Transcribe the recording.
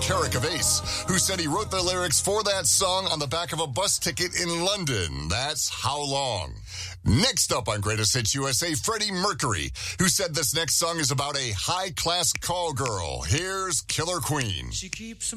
Carrick of Ace, who said he wrote the lyrics for that song on the back of a bus ticket in London. That's How Long. Next up on Greatest Hits USA, Freddie Mercury, who said this next song is about a high-class call girl. Here's Killer Queen. She keeps